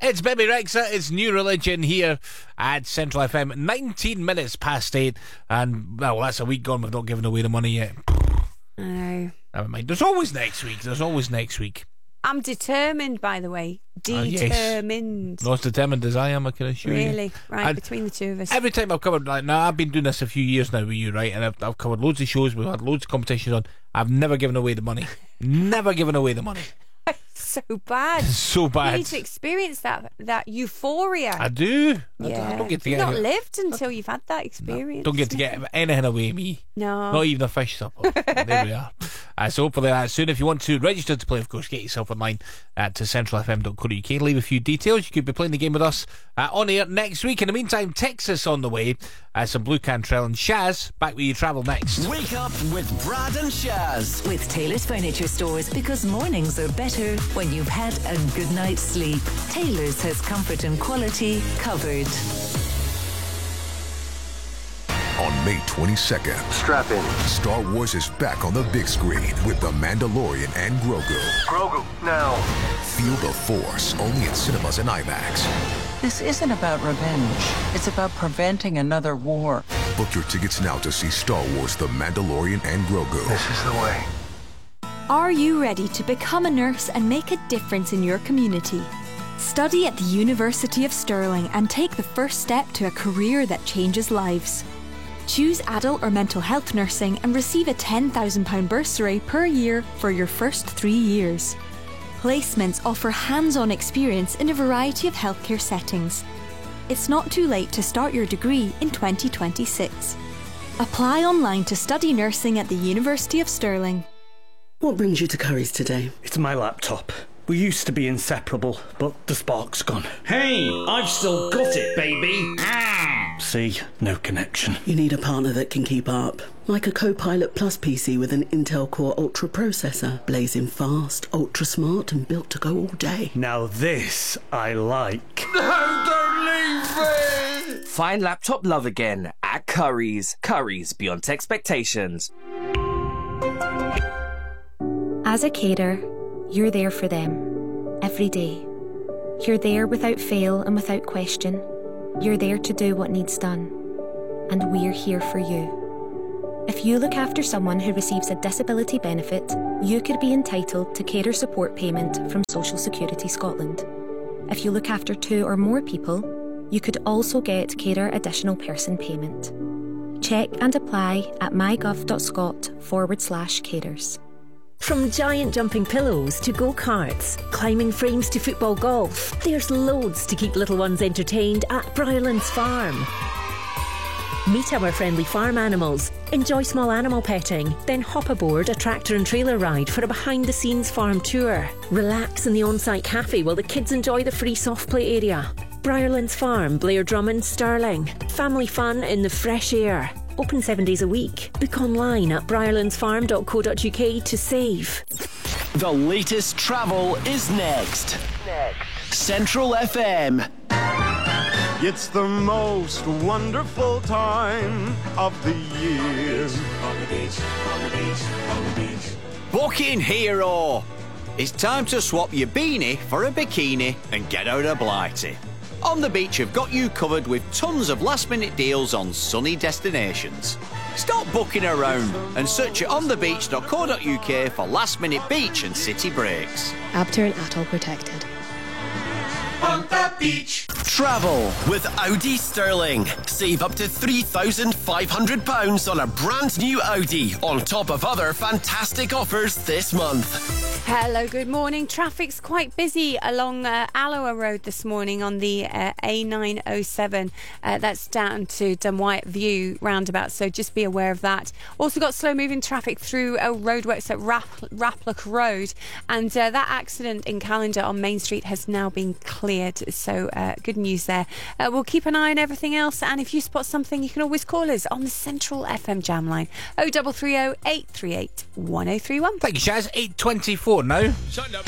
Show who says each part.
Speaker 1: It's Baby Rexa, it's New Religion here at Central FM. 19 minutes past 8, and well, that's a week gone. We've not given away the money yet.
Speaker 2: No.
Speaker 1: Never mind. There's always next week.
Speaker 2: I'm determined, by the way. Determined.
Speaker 1: Yes. Not as determined as I am, I can assure you.
Speaker 2: Really? Right, and between the two of us.
Speaker 1: Every time I've covered, now I've been doing this a few years now with you, right? And I've covered loads of shows, we've had loads of competitions on. I've never given away the money. Never given away the money.
Speaker 2: So bad.
Speaker 1: So bad.
Speaker 2: You need to experience that euphoria.
Speaker 1: I do.
Speaker 2: Yeah.
Speaker 1: I don't get to
Speaker 2: You've
Speaker 1: get
Speaker 2: not lived until you've had that experience.
Speaker 1: Don't get to get anything away me.
Speaker 2: No.
Speaker 1: Not even a fish supper. There we are. So hopefully that's soon. If you want to register to play, of course, get yourself online to centralfm.co.uk. Leave a few details. You could be playing the game with us on air next week. In the meantime, Texas on the way. Some Blue Cantrell and Shaz back with you travel next.
Speaker 3: Wake up with Brad and Shaz.
Speaker 4: With Taylor's Furniture Stores, because mornings are better when you've had a good night's sleep. Taylor's has comfort and quality covered.
Speaker 5: On May 22nd,
Speaker 6: strap in.
Speaker 5: Star Wars is back on the big screen with The Mandalorian and Grogu.
Speaker 6: Grogu, now.
Speaker 5: Feel the Force, only in cinemas and IMAX.
Speaker 7: This isn't about revenge. It's about preventing another war.
Speaker 5: Book your tickets now to see Star Wars The Mandalorian and Grogu.
Speaker 6: This is the way.
Speaker 8: Are you ready to become a nurse and make a difference in your community? Study at the University of Stirling and take the first step to a career that changes lives. Choose adult or mental health nursing and receive a £10,000 bursary per year for your first 3 years. Placements offer hands-on experience in a variety of healthcare settings. It's not too late to start your degree in 2026. Apply online to study nursing at the University of Stirling.
Speaker 9: What brings you to Curry's today?
Speaker 10: It's my laptop. We used to be inseparable, but the spark's gone.
Speaker 11: Hey, I've still got it, baby.
Speaker 10: See, no connection.
Speaker 9: You need a partner that can keep up. Like a Copilot Plus PC with an Intel Core Ultra processor. Blazing fast, ultra smart, and built to go all day.
Speaker 10: Now this I like.
Speaker 11: No, don't leave me!
Speaker 12: Find laptop love again at Curry's. Curry's, beyond expectations.
Speaker 13: As a carer, you're there for them, every day. You're there without fail and without question. You're there to do what needs done. And we're here for you. If you look after someone who receives a disability benefit, you could be entitled to carer support payment from Social Security Scotland. If you look after 2 or more people, you could also get carer additional person payment. Check and apply at mygov.scot/carers.
Speaker 14: From giant jumping pillows to go-karts, climbing frames to football golf, there's loads to keep little ones entertained at Briarlands Farm. Meet our friendly farm animals, enjoy small animal petting, then hop aboard a tractor and trailer ride for a behind-the-scenes farm tour. Relax in the on-site cafe while the kids enjoy the free soft play area. Briarlands Farm, Blair Drummond, Stirling. Family fun in the fresh air. Open 7 days a week. Book online at briarlandsfarm.co.uk to save.
Speaker 3: The latest travel is next. Central FM.
Speaker 15: It's the most wonderful time of the year.
Speaker 16: On the beach, on the beach, on the beach.
Speaker 17: Booking Hero. It's time to swap your beanie for a bikini and get out of Blighty. On the Beach have got you covered with tons of last-minute deals on sunny destinations. Stop booking around and search at onthebeach.co.uk for last-minute beach and city breaks.
Speaker 18: Abter and Atoll protected.
Speaker 3: On the beach. Travel with Audi Sterling. Save up to £3,500 on a brand new Audi on top of other fantastic offers this month.
Speaker 2: Hello, good morning. Traffic's quite busy along Alloa Road this morning on the A907. That's down to Dunwhite View roundabout, so just be aware of that. Also got slow-moving traffic through roadworks at Raploch Road, and that accident in Callander on Main Street has now been cleared, so good news there. We'll keep an eye on everything else, and if you spot something, you can always call us on the Central FM jam line 0330 838 1031.
Speaker 1: Thank you, Shaz. 8:24 now.